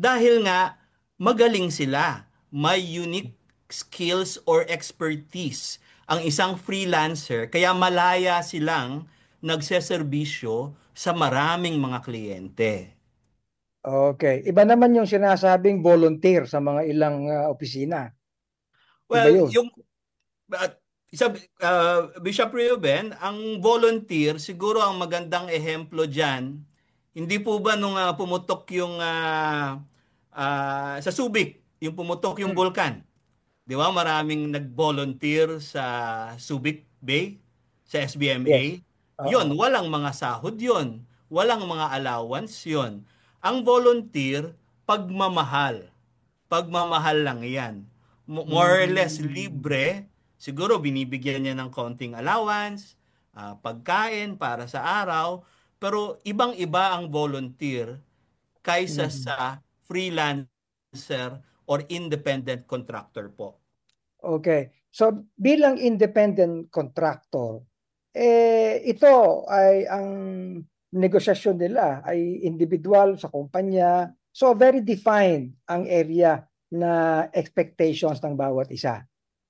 Dahil nga magaling sila, may unique skills or expertise ang isang freelancer, kaya malaya silang nagseserbisyo sa maraming mga kliyente. Okay. Iba naman yung sinasabing volunteer sa mga ilang opisina. Iba Well, yun. yung at isa, Bishop Reuben, ang volunteer, siguro ang magandang ehemplo dyan, hindi po ba nung pumutok yung sa Subic, yung pumutok yung Mm. bulkan? Di ba? Maraming nag-volunteer sa Subic Bay, sa SBMA. Yes. Yon, Oo. walang mga sahod yon. Walang mga allowance yon. Ang volunteer, pagmamahal. Pagmamahal lang yan. More or less Mm. libre. Siguro binibigyan niya ng konting allowance, pagkain para sa araw. Pero ibang-iba ang volunteer kaysa Mm. sa freelancer or independent contractor po. Okay. So bilang independent contractor, ito ay ang negosasyon nila ay individual sa kumpanya. So very defined ang area na expectations ng bawat isa.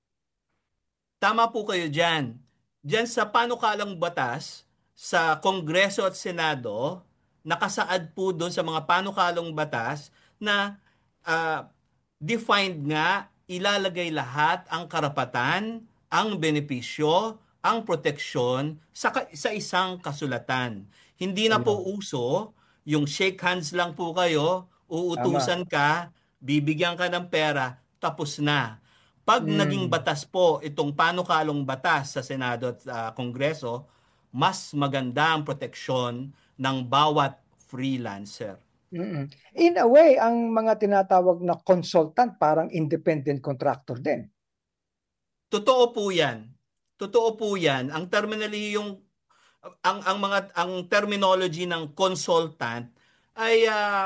Tama po kayo dyan. Dyan sa panukalang batas, sa Kongreso at Senado, nakasaad po doon sa mga panukalang batas na ah, defined nga, ilalagay lahat ang karapatan, ang benepisyo, ang proteksyon sa isang kasulatan. Hindi na po Ayun. uso yung shake hands lang po kayo, Tama. uutusan ka, bibigyan ka ng pera, tapos na. Pag naging Mm. batas po itong panukalong batas sa Senado at Kongreso, mas maganda ang proteksyon ng bawat freelancer. Mm. In a way, ang mga tinatawag na consultant parang independent contractor din. Totoo po 'yan. Totoo po 'yan. Ang terminally yung ang terminology ng consultant ay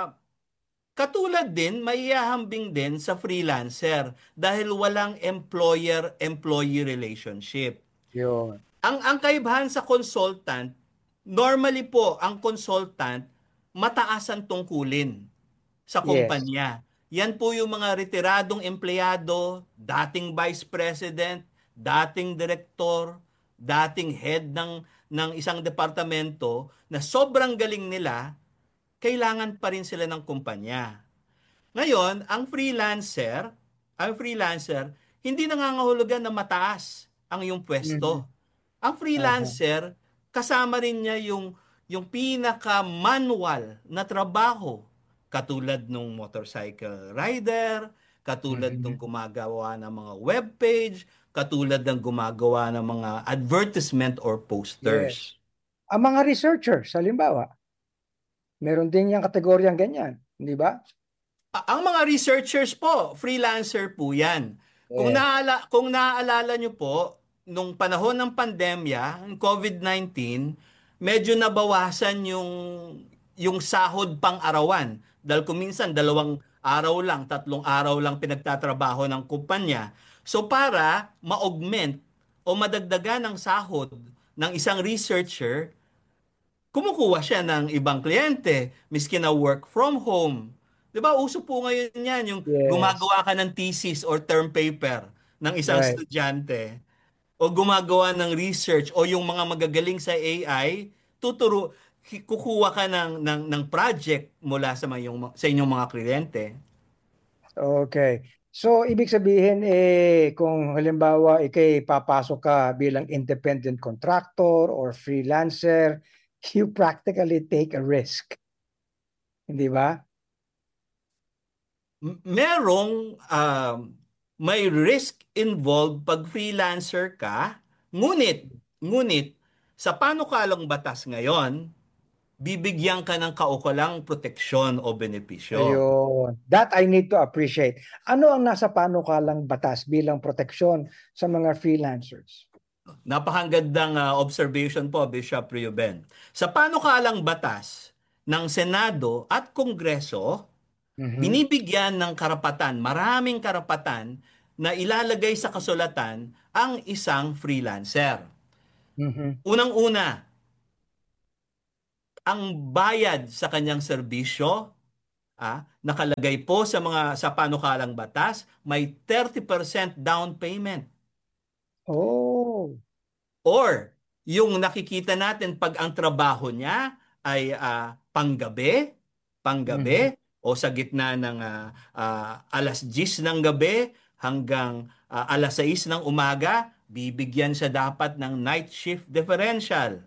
katulad din, maihahambing din sa freelancer dahil walang employer-employee relationship. Yun. Ang kaibahan sa consultant, normally po ang consultant mataas ang tungkulin sa Yes. kumpanya. Yan po yung mga retiradong empleyado, dating vice president, dating direktor, dating head ng isang departamento na sobrang galing nila, kailangan pa rin sila ng kumpanya. Ngayon, ang freelancer, hindi nangangahulugan na mataas ang iyong Mhm. pwesto. Ang Aha. freelancer, kasama rin niya yung pinaka-manual na trabaho. Katulad nung motorcycle rider, katulad nung Mhm. gumagawa ng mga webpage, katulad ng gumagawa ng mga advertisement or Yes. posters. Ang mga researchers, halimbawa, meron din yung kategoryang ganyan, di ba? Ang mga researchers po, freelancer po 'yan. Yes. Kung naaalala nyo po, nung panahon ng pandemya, ng COVID-19, medyo nabawasan yung sahod pang-arawan. Dahil kung minsan 2 araw lang, 3 araw lang pinagtatrabaho ng kumpanya. So para ma-augment o madagdagan ng sahod ng isang researcher, kumukuha siya ng ibang kliyente, miski na work from home. 'Di ba? Uso po ngayon 'yan, yung Yes. gumagawa ka ng thesis or term paper ng isang Right. estudyante o gumagawa ng research o yung mga magagaling sa AI, kukuha ka ng project mula sa inyong mga kliyente. Okay. So, ibig sabihin, kung halimbawa, ikay papasok ka bilang independent contractor or freelancer, you practically take a risk. Hindi ba? Merong may risk involved pag freelancer ka, ngunit sa panukalang batas ngayon, bibigyan ka ng kaukulang proteksyon o benepisyo. Ayun. That I need to appreciate. Ano ang nasa panukalang batas bilang proteksyon sa mga freelancers? Napakagandang observation po, Bishop Reuben. Sa panukalang batas ng Senado at Kongreso, Mhm. binibigyan ng karapatan, maraming karapatan na ilalagay sa kasulatan ang isang freelancer. Mhm. Unang-una, ang bayad sa kanyang serbisyo nakalagay po sa panukalang batas, may 30% down payment. Oh. Or yung nakikita natin pag ang trabaho niya ay Mhm. panggabi o sa gitna ng 10:00 ng gabi hanggang 6:00 ng umaga, bibigyan siya dapat ng night shift differential.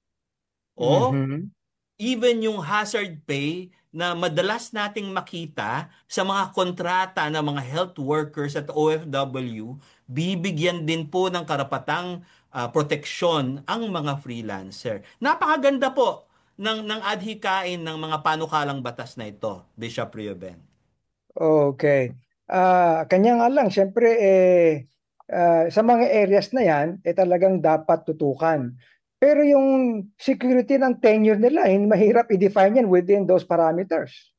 O Mhm. even yung hazard pay na madalas nating makita sa mga kontrata ng mga health workers at OFW, bibigyan din po ng karapatang proteksyon ang mga freelancer. Napakaganda po ng adhikain ng mga panukalang batas na ito, Bishop Reuben. Okay. Kanya nga lang, syempre, sa mga areas na yan, talagang dapat tutukan. Pero yung security ng tenure nila, mahirap i-define yan within those parameters.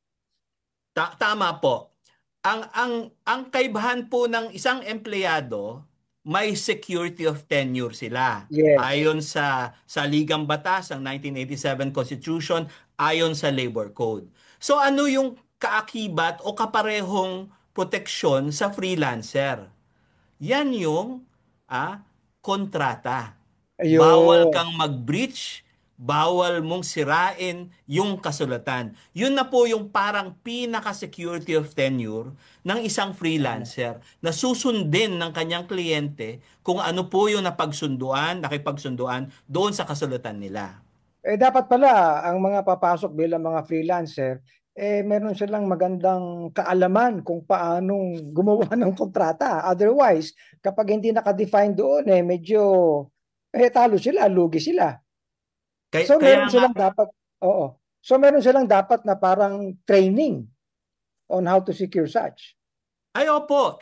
Tama po. Ang kaibahan po ng isang empleyado, may security of tenure sila. Yes. Ayon sa Ligang Batas, ang 1987 Constitution, ayon sa Labor Code. So ano yung kaakibat o kaparehong proteksyon sa freelancer? Yan yung ah, kontrata. Bawal Ayun. kang mag-breach, bawal mong sirain yung kasulatan. Yun na po yung parang pinaka-security of tenure ng isang Tama. freelancer na susundin ng kanyang kliyente kung ano po yung nakipagsunduan doon sa kasulatan nila. Dapat pala, ang mga papasok bilang mga freelancer, meron silang magandang kaalaman kung paanong gumawa ng kontrata. Otherwise, kapag hindi naka-define doon, medyo talo sila, lugi sila. Kaya, So kaya meron nga silang dapat, oo. So meron silang dapat na parang training on how to secure such. Ay, opo.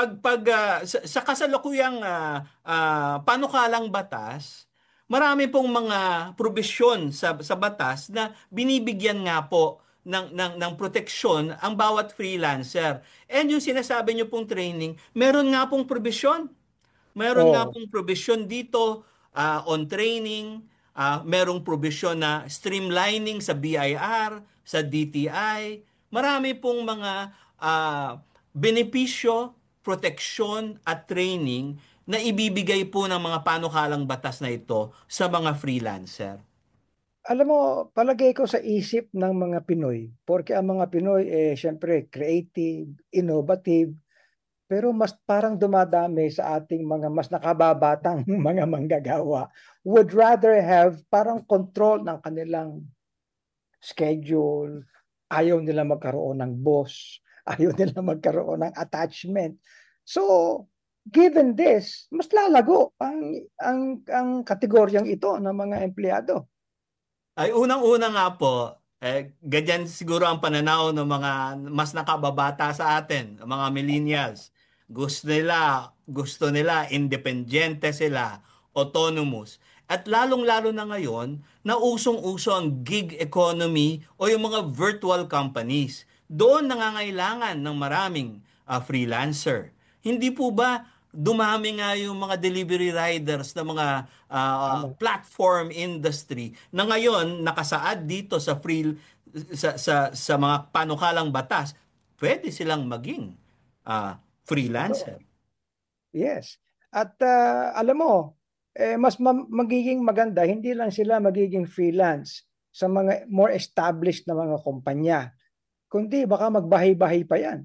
Sa kasalukuyang panukalang batas, marami pong mga probisyon sa batas na binibigyan nga po ng proteksyon ang bawat freelancer. And yung sinasabi niyo pong training, meron nga pong probisyon. Meron nga Oh, pong provision dito on training, merong provision na streamlining sa BIR, sa DTI. Marami pong mga benepisyo, proteksyon at training na ibibigay po ng mga panukalang batas na ito sa mga freelancer. alam mo, palagay ko sa isip ng mga Pinoy, porque ang mga Pinoy, syempre, creative, innovative, pero mas parang dumadami sa ating mga mas nakababatang mga manggagawa would rather have parang control ng kanilang schedule, ayaw nila magkaroon ng boss, ayaw nila magkaroon ng attachment. So, given this, mas lalago ang kategoryang ito ng mga empleyado. Ay, unang-una nga po, ganyan siguro ang pananaw ng mga mas nakababata sa atin, ang mga millennials. Gusto nila, independyente sila, autonomous. At lalong-lalo na ngayon, na usong-uso ang gig economy o yung mga virtual companies. Doon nangangailangan ng maraming freelancer. Hindi po ba dumami nga yung mga delivery riders na mga Tama. platform industry na ngayon nakasaad dito sa mga panukalang batas, pwede silang maging freelancer. Totoo. Yes. At alam mo, mas magiging maganda, hindi lang sila magiging freelance sa mga more established na mga kumpanya, kundi baka magbahay-bahay pa yan.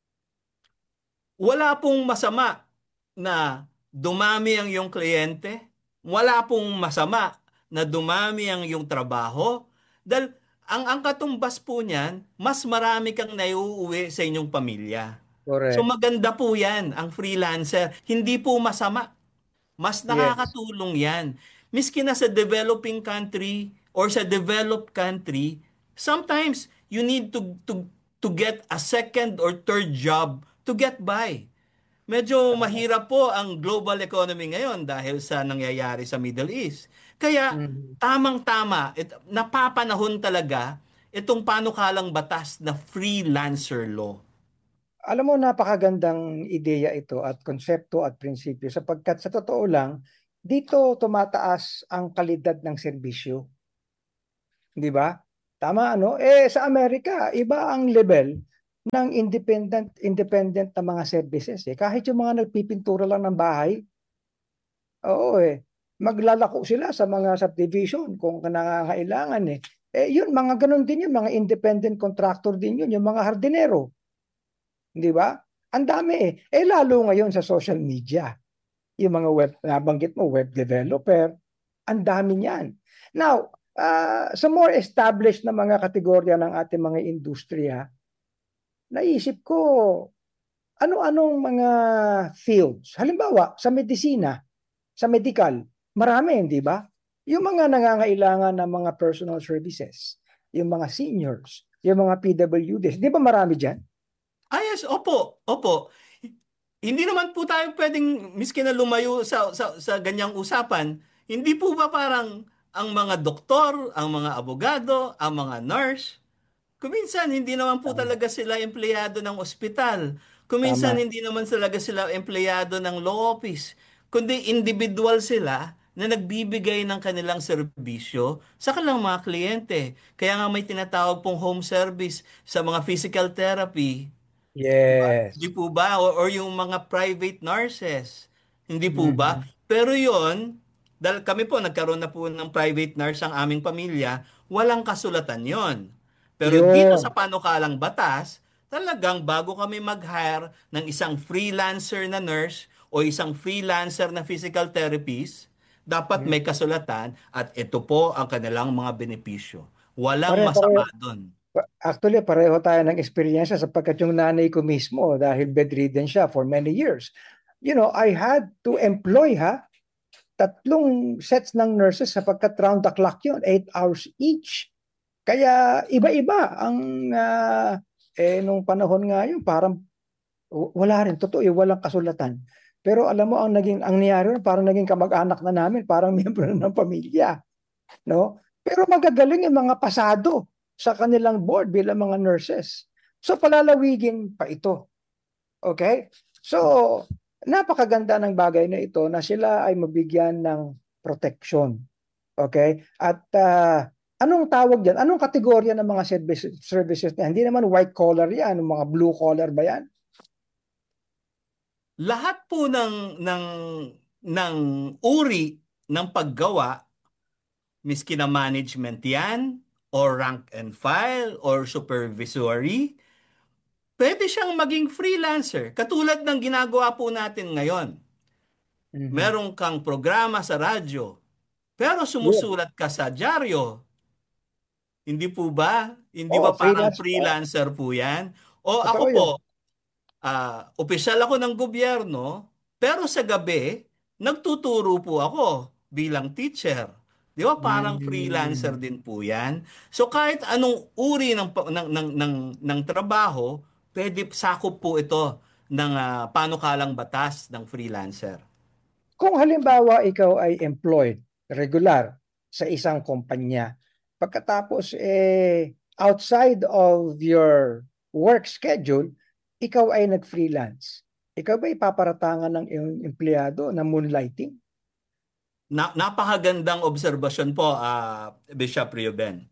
Wala pong masama na dumami ang iyong kliyente. Wala pong masama na dumami ang iyong trabaho. Dahil ang katumbas po niyan, mas marami kang naiuuwi sa inyong pamilya. So Correct. maganda po yan, ang freelancer. Hindi po masama. Mas Yes. nakakatulong yan. Miski na sa developing country or sa developed country, sometimes you need to get a second or third job to get by. Medyo Tama. mahirap po ang global economy ngayon dahil sa nangyayari sa Middle East. Kaya Mhm. tamang-tama, napapanahon talaga itong panukalang batas na freelancer law. Alam mo, napakagandang ideya ito at konsepto at prinsipyo sapagkat sa totoo lang, dito tumataas ang kalidad ng serbisyo. Di ba? Tama, ano? Sa Amerika, iba ang level ng independent na mga services. Kahit yung mga nagpipintura lang ng bahay, oo maglalako sila sa mga subdivision kung nangangailangan yun, mga ganun din yun, mga independent contractor din yun, yung mga hardinero, di ba? Ang dami lalo ngayon sa social media, yung mga web, nabanggit mo, web developer, ang dami niyan. Now, sa more established na mga kategorya ng ating mga industriya, naisip ko, ano-anong mga fields? Halimbawa, sa medisina, sa medical, marami, di ba? Yung mga nangangailangan ng mga personal services, yung mga seniors, yung mga PWDs, di ba marami dyan? Ah, yes, opo, opo. Hindi naman po tayo pwedeng miski na lumayo sa ganyang usapan. Hindi po ba parang ang mga doktor, ang mga abogado, ang mga nurse, kuminsan hindi naman po Tama. talaga sila empleyado ng ospital. Kuminsan Tama. hindi naman talaga sila empleyado ng law office. Kundi individual sila na nagbibigay ng kanilang serbisyo sa kanilang mga kliyente. Kaya nga may tinatawag pong home service sa mga physical therapy. Di ba? Hindi Yes. po ba? Or yung mga private nurses. Hindi po ba? Mhm. Pero yon, dahil kami po nagkaroon na po ng private nurse ang aming pamilya, walang kasulatan yon. Pero dito sa Yun. panukalang batas, talagang bago kami mag-hire ng isang freelancer na nurse o isang freelancer na physical therapist, dapat may Mhm. kasulatan at ito po ang kanilang mga benepisyo. Walang Pare-pareho. masama doon. Actually, pareho tayo ng experience sapagkat yung nanay ko mismo, dahil bedridden siya for many years, I had to employ tatlong sets ng nurses sapagkat round the clock yun, 8 hours each. Kaya iba-iba ang nung panahon nga yun, parang wala rin, totoo yung walang kasulatan. Pero alam mo, ang nangyari rin, parang naging kamag-anak na namin, parang miyembro na ng pamilya. No? Pero magagaling yung mga pasado sa kanilang board bilang mga nurses. So palalawigin pa ito. Okay? So, napakaganda ng bagay na ito na sila ay mabigyan ng protection. Okay? At anong tawag diyan? Anong kategorya ng mga services na? Hindi naman white collar yan, mga blue collar ba yan? Lahat po ng uri ng paggawa, miski na management yan, or rank and file, or supervisory, pwede siyang maging freelancer. Katulad ng ginagawa po natin ngayon. Mhm. Meron kang programa sa radyo, pero Yun. sumusulat ka sa dyaryo. Hindi po ba? Hindi Oh, ba parang freelance. freelancer po yan? O ako Totoo po, yun. opisyal ako ng gobyerno, pero sa gabi, nagtuturo po ako bilang teacher. Di ba parang freelancer Mm. din po yan? So kahit anong uri ng trabaho, pwede sakop po ito ng panukalang batas ng freelancer. Kung halimbawa ikaw ay employed, regular, sa isang kumpanya, pagkatapos outside of your work schedule, ikaw ay nag-freelance. Ikaw ba ipaparatangan ng iyong empleyado na moonlighting? Napakagandang obserbasyon po, Bishop Reuben.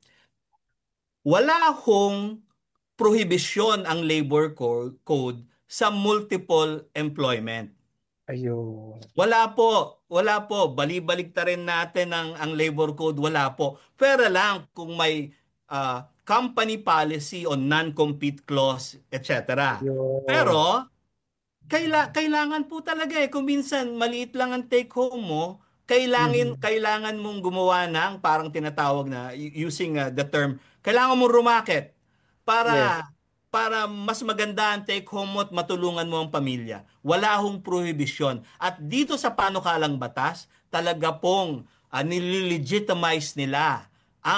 Wala hong prohibisyon ang labor code sa multiple employment. Ayun. Wala po, wala po. Bali-balik ta rin natin ang labor code, wala po. Pero lang kung may company policy on non-compete clause, etc. Ayun. Pero kailangan po talaga kung minsan maliit lang ang take home mo, Mhm. kailangan mong gumawa ng parang tinatawag na using the term, kailangan mong rumakit Yes. para mas maganda ang take home mo at matulungan mo ang pamilya. Wala hong prohibisyon. At dito sa panukalang batas, talaga pong nililegitimize nila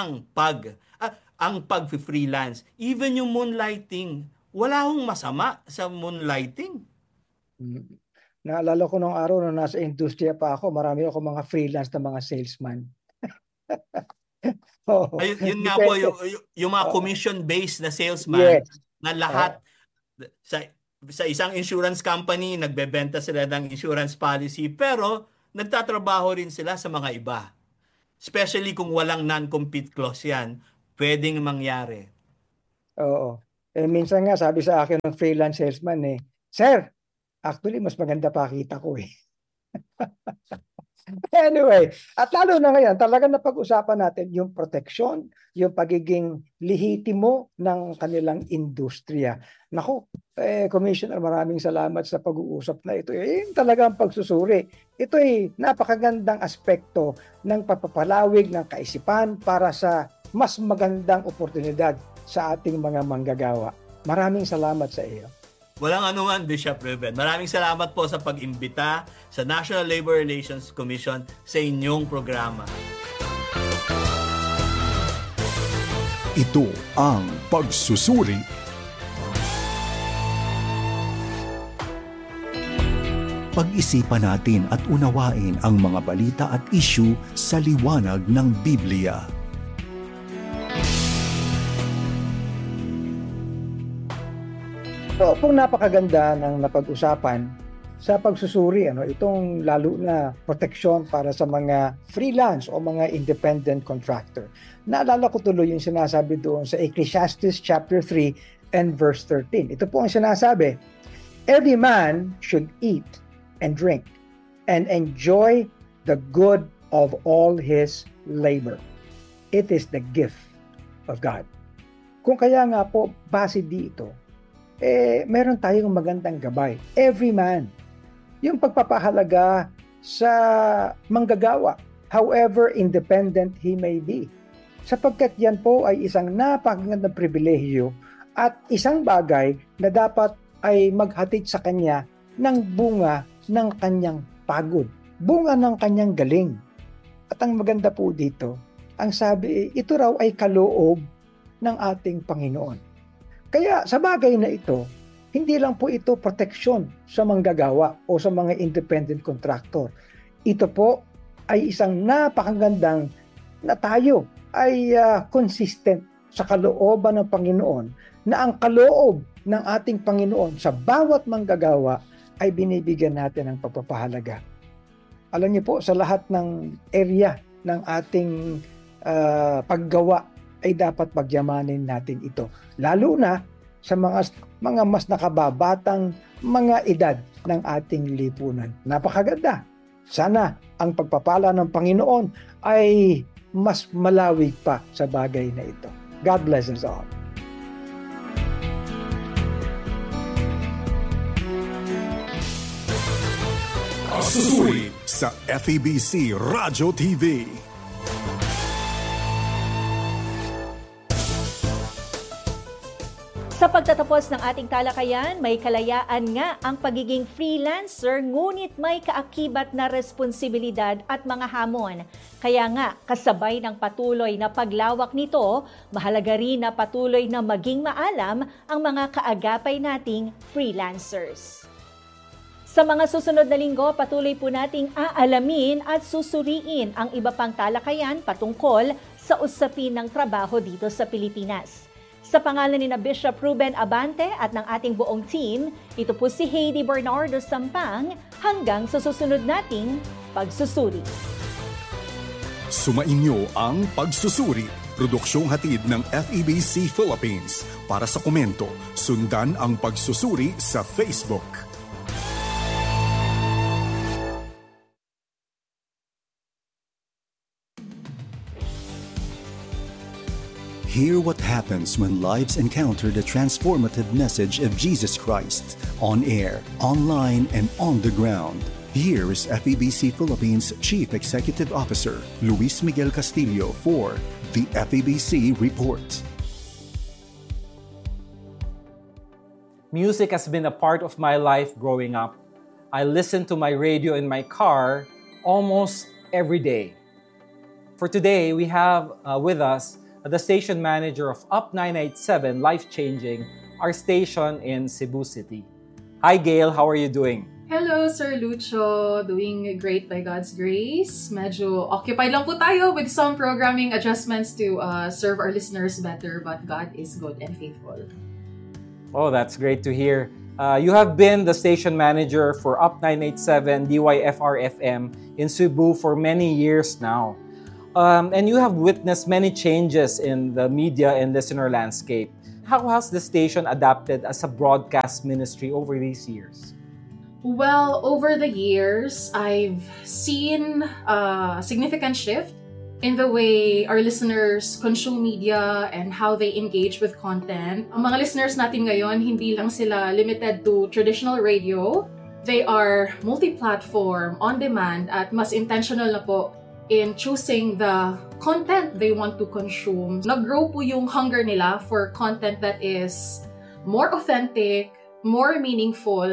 ang pag-freelance. Even yung moonlighting, wala hong masama sa moonlighting. Mm. Naalala ko nung araw na nasa industriya pa ako, marami ako mga freelance na mga salesman. Oo. Ayun, yun nga po, Depende. yung mga Oo. commission-based na salesman Yes. na lahat Oo. sa isang insurance company, nagbebenta sila ng insurance policy, pero nagtatrabaho rin sila sa mga iba. Especially kung walang non-compete clause yan. pwedeng mangyari. Oo. Minsan nga sabi sa akin ng freelance salesman Sir, actually mas maganda pa kita ko Anyway, at lalo na ngayon, talagang napag-usapan natin yung proteksyon, yung pagiging lehitimo ng kanilang industriya. Naku, Commissioner, maraming salamat sa pag-uusap na ito. Yung talagang pagsusuri. Ito ay napakagandang aspekto ng papapalawig ng kaisipan para sa mas magandang oportunidad sa ating mga manggagawa. Maraming salamat sa iyo. Walang anuman, Bishop Ruben. Maraming salamat po sa pag-imbita sa National Labor Relations Commission sa inyong programa. Ito ang Pagsusuri. Pag-isipan natin at unawain ang mga balita at issue sa liwanag ng Biblia. So, kung napakaganda ng napag-usapan sa pagsusuri, itong lalo na proteksyon para sa mga freelance o mga independent contractor. Naalala ko tuloy yung sinasabi doon sa Ecclesiastes chapter 3 and verse 13. Ito po ang sinasabi, every man should eat and drink and enjoy the good of all his labor. It is the gift of God. Kung kaya nga po, base dito, meron tayong magandang gabay. Every man. Yung pagpapahalaga sa manggagawa, however independent he may be. Sapagkat yan po ay isang napakagandang pribilehiyo at isang bagay na dapat ay maghatid sa kanya ng bunga ng kanyang pagod, bunga ng kanyang galing. At ang maganda po dito, ang sabi, ito raw ay kaloob ng ating Panginoon. Kaya sa bagay na ito, hindi lang po ito proteksyon sa manggagawa o sa mga independent contractor. Ito po ay isang napakagandang na tayo ay consistent sa kalooban ng Panginoon, na ang kaloob ng ating Panginoon sa bawat manggagawa ay binibigyan natin ng pagpapahalaga. Alam niyo po, sa lahat ng area ng ating paggawa ay dapat pagyamanin natin ito. Lalo na sa mga mas nakababatang mga edad ng ating lipunan. Napakaganda. Sana ang pagpapala ng Panginoon ay mas malawig pa sa bagay na ito. God bless us all. Pagsusuri sa FEBC Radyo TV. Sa pagtatapos ng ating talakayan, may kalayaan nga ang pagiging freelancer, ngunit may kaakibat na responsibilidad at mga hamon. Kaya nga, kasabay ng patuloy na paglawak nito, mahalaga rin na patuloy na maging maalam ang mga kaagapay nating freelancers. Sa mga susunod na linggo, patuloy po nating aalamin at susuriin ang iba pang talakayan patungkol sa usapin ng trabaho dito sa Pilipinas. Sa pangalan ni Bishop Ruben Abante at ng ating buong team, ito po si Heidi Bernardo Sampang, hanggang sa susunod nating pagsusuri. Sumainyo ang Pagsusuri, produksyong hatid ng FEBC Philippines. Para sa komento, sundan ang Pagsusuri sa Facebook. Hear what happens when lives encounter the transformative message of Jesus Christ on air, online, and on the ground. Here is FEBC Philippines Chief Executive Officer Luis Miguel Castillo for the FEBC Report. Music has been a part of my life growing up. I listen to my radio in my car almost every day. For today, we have with us the station manager of Up 987 Life Changing, our station in Cebu City. Hi Gail, how are you doing? Hello Sir Lucho, doing great by God's grace. Medyo occupied lang po tayo with some programming adjustments to serve our listeners better, but God is good and faithful. Oh, that's great to hear. You have been the station manager for Up 987 DYFR FM in Cebu for many years now. And you have witnessed many changes in the media and listener landscape. How has the station adapted as a broadcast ministry over these years? Well, over the years, I've seen a significant shift in the way our listeners consume media and how they engage with content. Ang mga listeners natin ngayon, hindi lang sila limited to traditional radio. They are multi-platform, on-demand, at mas intentional na po in choosing the content they want to consume. Nag-grow po yung hunger nila for content that is more authentic, more meaningful,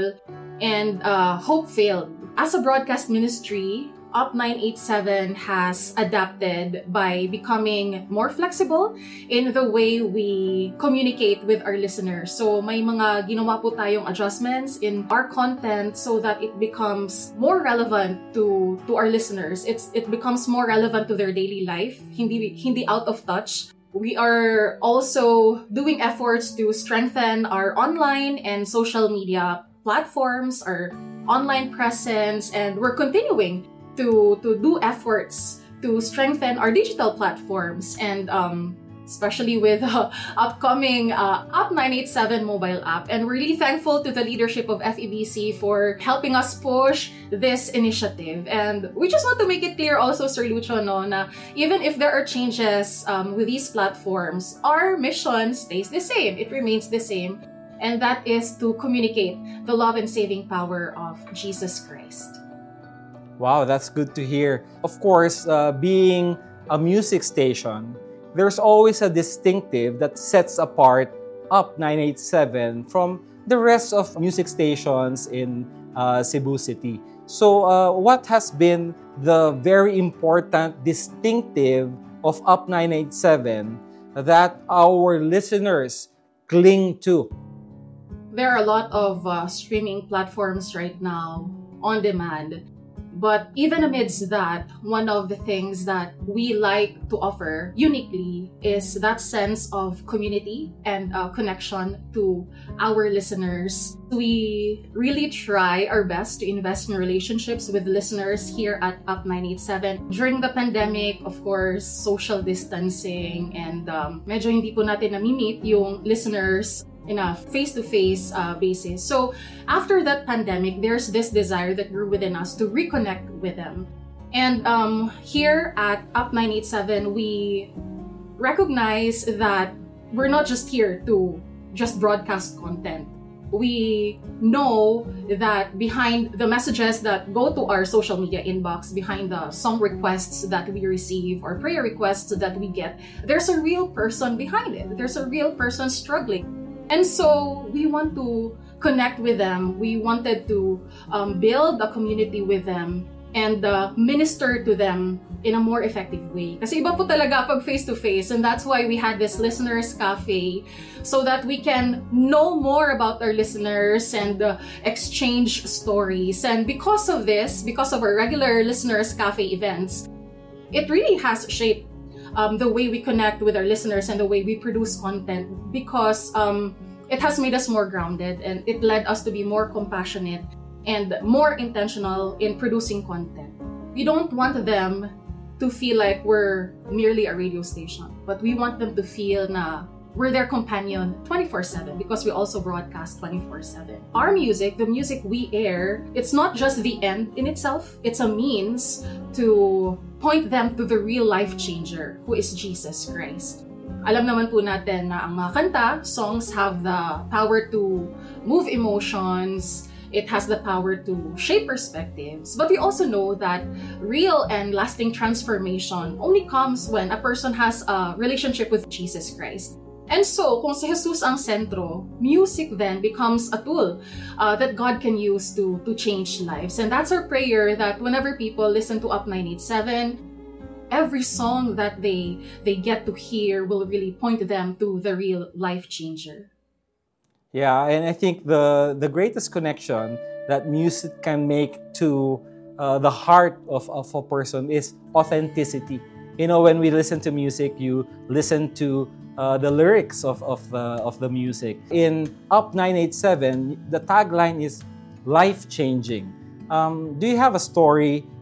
and hope-filled. As a broadcast ministry, Up 987 has adapted by becoming more flexible in the way we communicate with our listeners. So may mga ginawa po tayong adjustments in our content so that it becomes more relevant to our listeners. It becomes more relevant to their daily life, hindi out of touch. We are also doing efforts to strengthen our online and social media platforms, our online presence, and we're continuing to do efforts to strengthen our digital platforms, and especially with upcoming Up 987 mobile app. And we're really thankful to the leadership of FEBC for helping us push this initiative. And we just want to make it clear also, Sir Lucho, no, na even if there are changes with these platforms, our mission stays the same. It remains the same. And that is to communicate the love and saving power of Jesus Christ. Wow, that's good to hear. Of course, being a music station, there's always a distinctive that sets apart Up 987 from the rest of music stations in Cebu City. So, what has been the very important distinctive of Up 987 that our listeners cling to? There are a lot of streaming platforms right now on demand. But even amidst that, one of the things that we like to offer uniquely is that sense of community and connection to our listeners. We really try our best to invest in relationships with listeners here at Up 987. During the pandemic, of course, social distancing and medyo hindi po natin nami-meet yung listeners in a face-to-face basis. So after that pandemic, there's this desire that grew within us to reconnect with them. And here at Up 987, we recognize that we're not just here to just broadcast content. We know that behind the messages that go to our social media inbox, behind the song requests that we receive or prayer requests that we get, there's a real person behind it. There's a real person struggling. And so we want to connect with them. We wanted to build a community with them and minister to them in a more effective way. Kasi iba po talaga pag face-to-face, and that's why we had this Listeners Cafe so that we can know more about our listeners and exchange stories. And because of this, because of our regular Listeners Cafe events, it really has shaped the way we connect with our listeners and the way we produce content, because it has made us more grounded and it led us to be more compassionate and more intentional in producing content. We don't want them to feel like we're merely a radio station, but we want them to feel na we're their companion 24/7, because we also broadcast 24/7. Our music, the music we air, it's not just the end in itself. It's a means to point them to the real life changer, who is Jesus Christ. Alam naman po natin na ang mga kanta, songs have the power to move emotions. It has the power to shape perspectives. But we also know that real and lasting transformation only comes when a person has a relationship with Jesus Christ. And so, kung si Jesus ang sentro, music then becomes a tool that God can use to change lives. And that's our prayer, that whenever people listen to Up 987, every song that they get to hear will really point them to the real life changer. Yeah, and I think the greatest connection that music can make to the heart of a person is authenticity. You know, when we listen to music, you listen to the lyrics of the music. In Up 987, the tagline is life-changing. Do you have a story